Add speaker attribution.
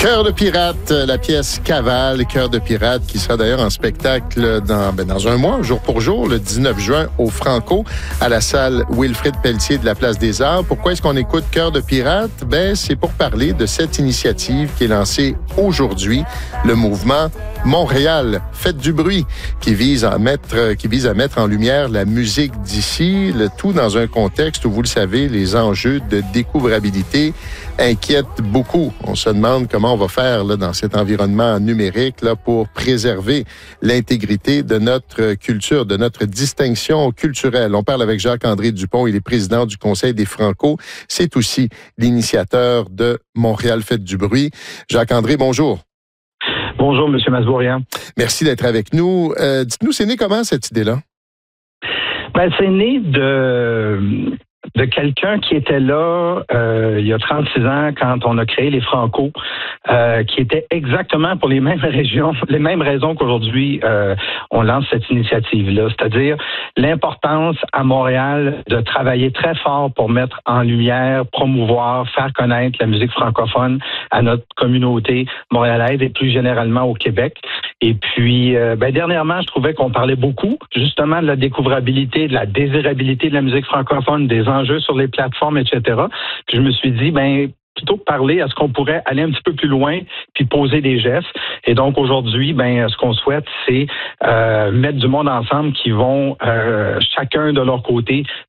Speaker 1: Cœur de pirate, la pièce Cavale, Cœur de pirate, qui sera d'ailleurs en spectacle dans un mois, jour pour jour, le 19 juin, au Franco, à la salle Wilfrid Pelletier de la Place des Arts. Pourquoi est-ce qu'on écoute Cœur de pirate? C'est pour parler de cette initiative qui est lancée aujourd'hui, le mouvement Montréal, faites du bruit, qui vise à mettre en lumière la musique d'ici, le tout dans un contexte où, vous le savez, les enjeux de découvrabilité inquiètent beaucoup. On se demande comment on va faire là, dans cet environnement numérique là, pour préserver l'intégrité de notre culture, de notre distinction culturelle. On parle avec Jacques-André Dupont, il est président du Conseil des Franco. C'est aussi l'initiateur de Montréal, faites du bruit. Jacques-André, bonjour.
Speaker 2: Bonjour, M. Masbourian.
Speaker 1: Merci d'être avec nous. Dites-nous, c'est né comment cette idée-là?
Speaker 2: C'est né de quelqu'un qui était là il y a 36 ans quand on a créé les Franco, qui était exactement pour les mêmes raisons qu'aujourd'hui on lance cette initiative-là, c'est-à-dire l'importance à Montréal de travailler très fort pour mettre en lumière, promouvoir, faire connaître la musique francophone à notre communauté montréalaise et plus généralement au Québec. Et puis, dernièrement, je trouvais qu'on parlait beaucoup justement de la découvrabilité, de la désirabilité de la musique francophone, des enjeux sur les plateformes, etc. Puis je me suis dit, plutôt que parler, est-ce qu'on pourrait aller un petit peu plus loin puis poser des gestes? Et donc aujourd'hui, ce qu'on souhaite, c'est mettre du monde ensemble qui vont chacun de leur côté